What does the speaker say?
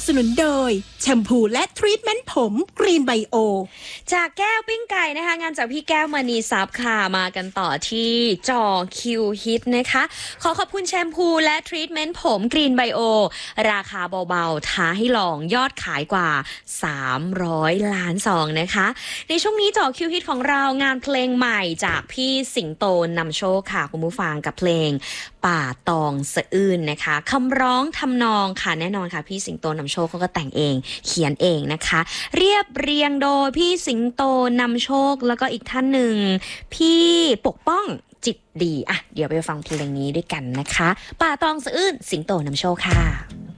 นุนโดยแชมพูและทรีทเมนต์ผมกรีนไบโอจากแก้วปิ้งไก่นะคะงานจากพี่แก้วมณีทรัพย์ค่ะมากันต่อที่จอคิวฮิตนะคะขอขอบคุณแชมพูและทรีทเมนต์ผมกรีนไบโอราคาเบาๆท้าให้ลองยอดขายกว่า300 ล้านซองนะคะในช่วงนี้จอคิวฮิตของเรางานเพลงใหม่จากพี่สิงโตนำโชคค่ะคุณผู้ฟังกับเพลงป่าตองสะอื้นนะคะคำร้องทำนองค่ะแน่นอนค่ะพี่สิงโตนำโชคเขาก็แต่งเองเขียนเองนะคะเรียบเรียงโดยพี่สิงโตนำโชคแล้วก็อีกท่านหนึ่งพี่ปกป้องจิตดีอ่ะเดี๋ยวไปฟังเพลงนี้ด้วยกันนะคะป่าตองสะอื้นสิงโตนำโชคค่ะ